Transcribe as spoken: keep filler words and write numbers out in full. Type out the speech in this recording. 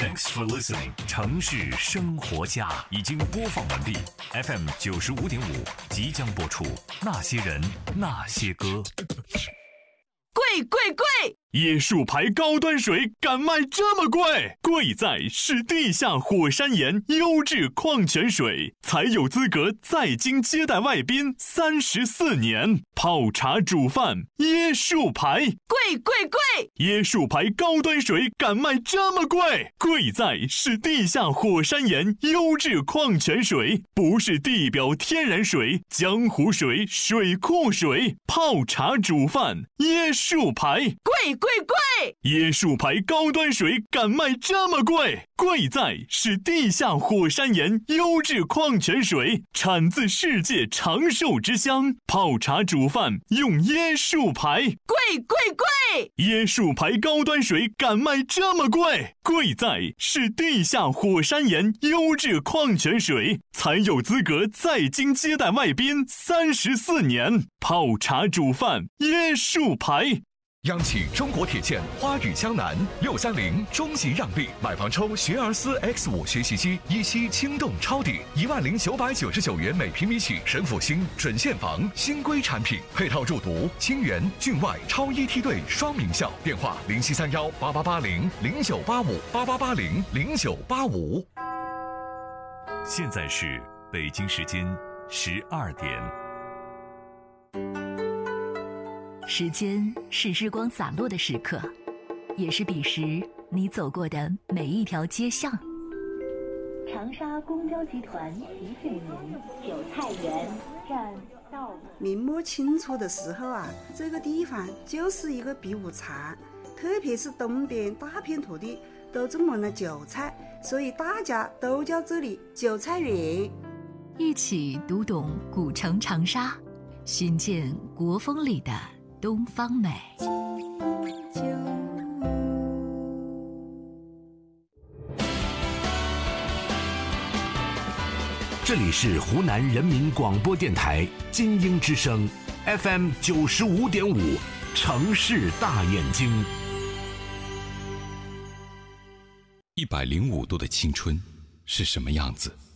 Thanks for listening。城市生活家已经播放完毕 ，F M 九十五点五即将播出。那些人，那些歌。 贵贵贵！ 椰树牌高端水敢卖这么贵？贵在是地下火山岩优质矿泉水，才有资格在京接待外宾三十四年。泡茶煮饭，椰树牌， 贵贵贵！ 椰树牌高端水敢卖这么贵？贵在是地下火山岩优质矿泉水，不是地表天然水、江湖水、水库水。泡茶煮饭，椰树牌， 贵贵贵！ 椰树牌高端水敢卖这么贵？贵在是地下火山岩优质矿泉水，产自世界长寿之乡。泡茶煮饭用椰树牌， 贵贵贵！ 椰树牌高端水敢卖这么贵？贵在是地下火山岩优质矿泉水，才有资格在京接待外宾三十四年。泡茶煮饭，椰树牌。 央企中国铁建花语江南六三零中级让利，买房抽学而思 X 五 学习机，一期轻动抄底一万零九百九十九元每平米起，神府新准现房新规产品，配套入读清源、郡外超一梯队双名校。电话零七三幺八八八零零九八五八八八零零九八五。 现在是北京时间十二点。 时间是日光洒落的时刻，也是彼时你走过的每一条街巷。 长沙公交集团提醒您：韭菜园站到了。 明摸清楚的时候啊，这个地方就是一个避暑场，特别是东边大片土地都种满了韭菜，所以大家都叫这里韭菜园。 一起读懂古城长沙，寻见国风里的东方美。 这里是湖南人民广播电台金鹰之声 F M 九十五点五，城市大眼睛。 一百零五度的青春是什么样子？